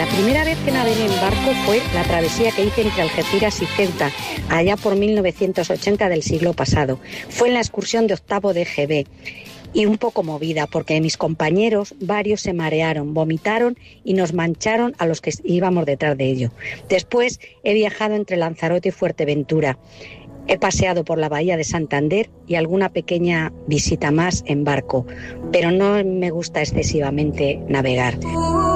la primera vez que navegué en barco fue la travesía que hice entre Algeciras y Ceuta, allá por 1980 del siglo pasado. Fue en la excursión de octavo de GB. Y un poco movida, porque mis compañeros, varios se marearon, vomitaron y nos mancharon a los que íbamos detrás de ellos. Después he viajado entre Lanzarote y Fuerteventura. He paseado por la bahía de Santander y alguna pequeña visita más en barco, pero no me gusta excesivamente navegar.